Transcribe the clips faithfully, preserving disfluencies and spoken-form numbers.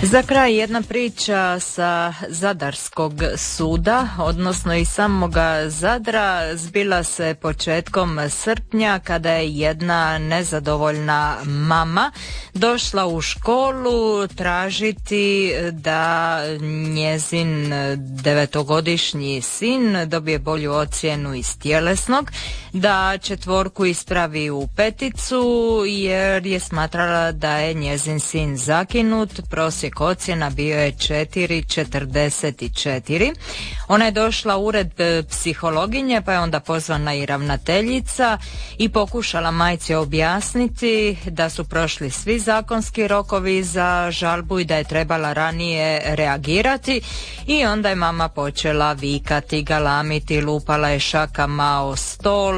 Za kraj jedna priča sa Zadarskog suda, odnosno iz samoga Zadra, zbila se početkom srpnja kada je jedna nezadovoljna mama došla u školu tražiti da njezin devetogodišnji sin dobije bolju ocjenu iz tjelesnog, da četvorku ispravi u peticu jer je smatrala da je njezin sin zakinut. Prosjek ocjena bio je četiri zarez četrdeset četiri. Ona je došla u ured psihologinje, pa je onda pozvana i ravnateljica i pokušala majci objasniti da su prošli svi zakonski rokovi za žalbu i da je trebala ranije reagirati, i onda je mama počela vikati, galamiti, lupala je šakama o stol,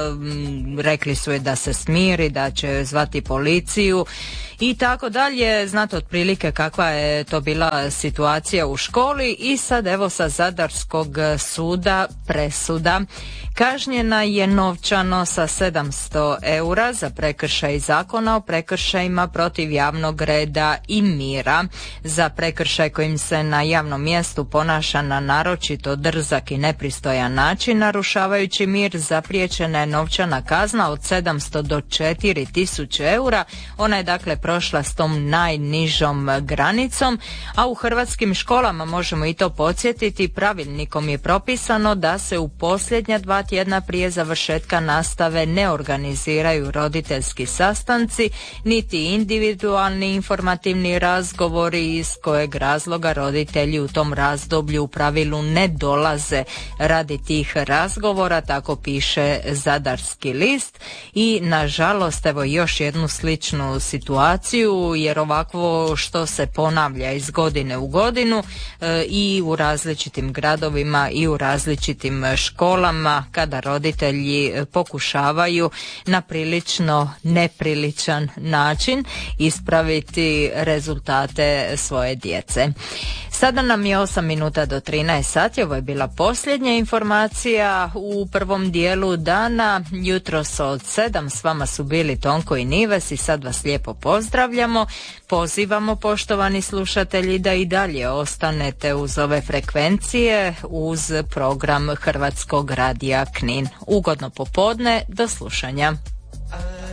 rekli su je da se smiri, da će zvati policiju i tako dalje. Znate otprilike kakva je to bila situacija u školi. I sad evo sa Zadarskog suda presuda. Kažnjena je novčano sa sedamsto eura za prekršaj Zakona o prekršajima protiv javnog reda i mira. Za prekršaj kojim se na javnom mjestu ponaša na naročito drzak i nepristojan način narušavajući mir, zapriječena je novčana kazna od sedamsto do četiri tisuće eura. Ona je dakle prošla s tom najnižom granicom, a u hrvatskim školama, možemo i to podsjetiti, pravilnikom je propisano da se u posljednja dva tjedna prije završetka nastave ne organiziraju roditeljski sastanci, niti individualni informativni razgovori, iz kojeg razloga roditelji u tom razdoblju u pravilu ne dolaze radi tih razgovora, tako piše Zadarski list. I nažalost evo još jednu sličnu situaciju, jer ovakvo što se ponavlja iz godine u godinu e, i u različitim gradovima i u različitim školama, kada roditelji pokušavaju na prilično nepriličan način ispraviti rezultate svoje djece. Sada nam je osam minuta do trinaest sati, ovo je bila posljednja informacija u prvom dijelu dana. Jutros od sedam s vama su bili Tonko i Nives i sad vas lijepo pozdravljamo. Pozivamo, poštovani slušatelji, da i dalje ostanete uz ove frekvencije, uz program Hrvatskog radija Knin. Ugodno popodne, do slušanja.